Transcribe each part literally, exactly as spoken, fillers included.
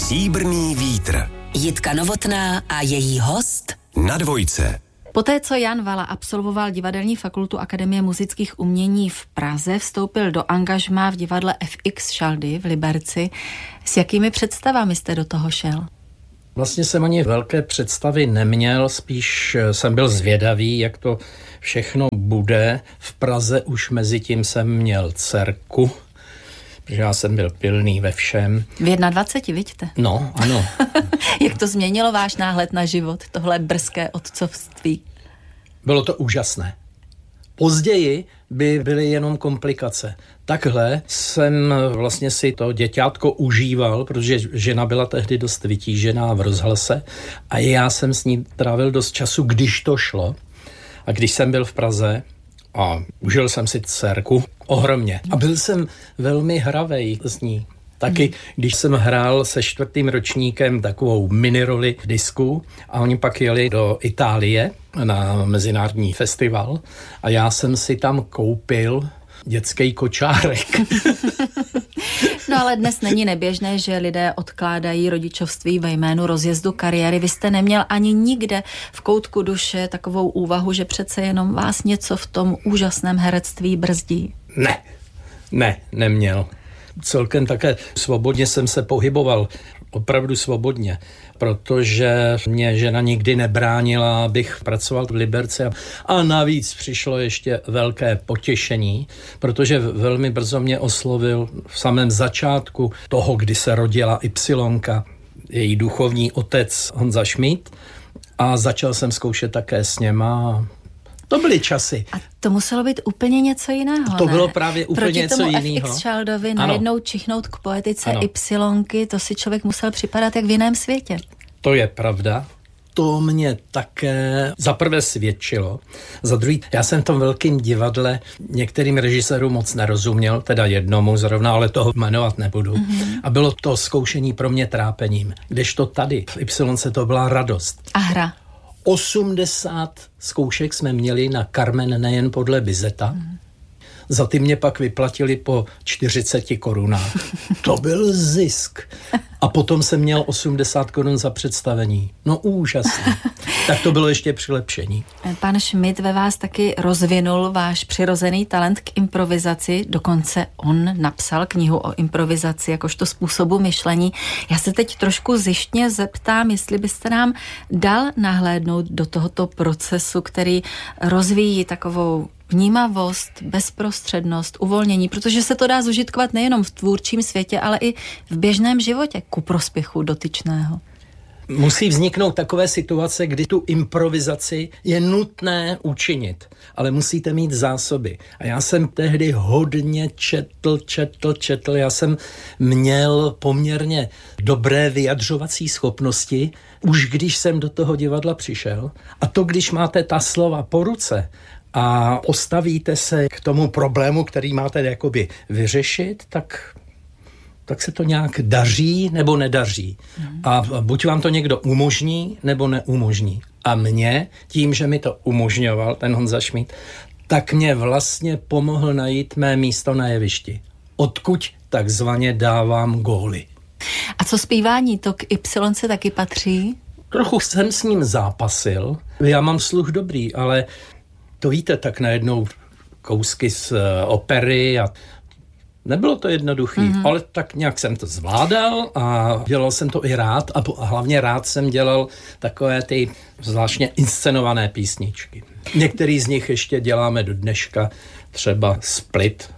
Stříbrný vítr. Jitka Novotná a její host Na Dvojce. Poté, co Jan Vala absolvoval Divadelní fakultu Akademie muzických umění v Praze, vstoupil do angažmá v divadle F X Šaldy v Liberci. S jakými představami jste do toho šel? Vlastně jsem ani velké představy neměl, spíš jsem byl zvědavý, jak to všechno bude. V Praze už mezi tím jsem měl dcerku, protože já jsem byl pilný ve všem. V dvaceti, vidíte? No, ano. Jak to změnilo váš náhled na život, tohle brzké otcovství? Bylo to úžasné. Později by byly jenom komplikace. Takhle jsem vlastně si to děťátko užíval, protože žena byla tehdy dost vytížená v rozhlase a já jsem s ní trávil dost času, když to šlo. A když jsem byl v Praze a užil jsem si dcerku ohromně. A byl jsem velmi hravej s ní. Taky, když jsem hrál se čtvrtým ročníkem takovou miniroli v disku a oni pak jeli do Itálie na mezinárodní festival a já jsem si tam koupil dětský kočárek. No ale dnes není neběžné, že lidé odkládají rodičovství ve jménu rozjezdu kariéry. Vy jste neměl ani nikde v koutku duše takovou úvahu, že přece jenom vás něco v tom úžasném herectví brzdí? Ne, ne, neměl. Celkem také svobodně jsem se pohyboval, opravdu svobodně, protože mě žena nikdy nebránila, abych pracoval v Liberci. A navíc přišlo ještě velké potěšení, protože velmi brzo mě oslovil v samém začátku toho, kdy se rodila Ypsilonka, její duchovní otec Honza Schmidt, a začal jsem zkoušet také s něma. To byly časy. A to muselo být úplně něco jiného, To ne? bylo právě úplně Proti něco tomu jiného. F X Šaldovi najednou čichnout k poetice Ano. Ypsilonky, to si člověk musel připadat jak v jiném světě. To je pravda. To mě také za prvé svědčilo. Za druhý, já jsem v tom velkém divadle některým režisérům moc nerozuměl, teda jednomu zrovna, ale toho jmenovat nebudu. Mm-hmm. A bylo to zkoušení pro mě trápením. Kdežto tady v Ypsilonce to byla radost. A hra? osmdesát zkoušek jsme měli na Carmen nejen podle Bizeta. Mm. Za ty mě pak vyplatili po čtyřiceti korunách. To byl zisk. A potom jsem měl osmdesát korun za představení. No úžasné. Tak to bylo ještě přilepšení. Pan Schmidt ve vás taky rozvinul váš přirozený talent k improvizaci. Dokonce on napsal knihu o improvizaci jakožto způsobu myšlení. Já se teď trošku zjištně zeptám, jestli byste nám dal nahlédnout do tohoto procesu, který rozvíjí takovou vnímavost, bezprostřednost, uvolnění, protože se to dá zužitkovat nejenom v tvůrčím světě, ale i v běžném životě ku prospěchu dotyčného. Musí vzniknout takové situace, kdy tu improvizaci je nutné učinit, ale musíte mít zásoby. A já jsem tehdy hodně četl, četl, četl. Já jsem měl poměrně dobré vyjadřovací schopnosti, už když jsem do toho divadla přišel. A to, když máte ta slova po ruce a postavíte se k tomu problému, který máte jakoby vyřešit, tak, tak se to nějak daří nebo nedaří. Mm. A buď vám to někdo umožní, nebo neumožní. A mě, tím, že mi to umožňoval ten Honza Schmidt, tak mě vlastně pomohl najít mé místo na jevišti. Odkud takzvaně dávám góly. A co zpívání, to k Ypsilonce taky patří? Trochu jsem s ním zápasil. Já mám sluch dobrý, ale to víte, tak najednou kousky z opery a nebylo to jednoduchý, mm-hmm. ale tak nějak jsem to zvládal a dělal jsem to i rád a hlavně rád jsem dělal takové ty zvláštně inscenované písničky. Některý z nich ještě děláme do dneška, třeba Split.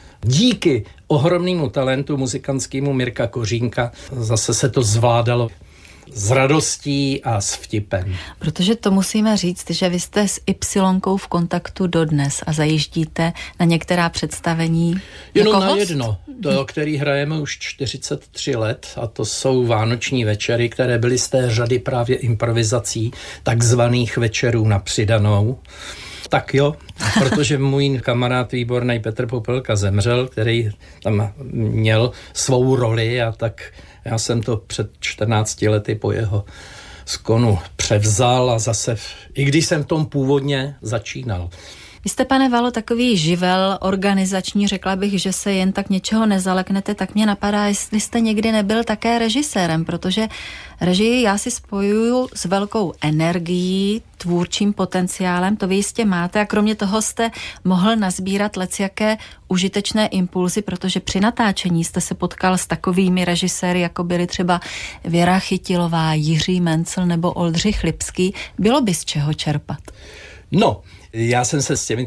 Díky ohromnému talentu muzikantskému Mirka Kořínka zase se to zvládalo s radostí a s vtipem. Protože to musíme říct, že vy jste s Ypsilonkou v kontaktu dodnes a zajíždíte na některá představení Jenom jako na host? jedno, to, který hrajeme už čtyřicet tři let a to jsou vánoční večery, které byly z té řady právě improvizací, takzvaných večerů na přidanou. Tak jo, protože můj kamarád výborný Petr Popelka zemřel, který tam měl svou roli a tak já jsem to před čtrnácti lety po jeho skonu převzal a zase, i když jsem v tom původně začínal. Vy jste, pane Valo, takový živel organizační, řekla bych, že se jen tak něčeho nezaleknete, tak mě napadá, jestli jste někdy nebyl také režisérem, protože režii já si spojuju s velkou energií, tvůrčím potenciálem, to vy jistě máte a kromě toho jste mohl nazbírat lecjaké užitečné impulzy, protože při natáčení jste se potkal s takovými režiséry, jako byli třeba Věra Chytilová, Jiří Mencel nebo Oldřich Lipský. Bylo by z čeho čerpat? No, já jsem se s těmi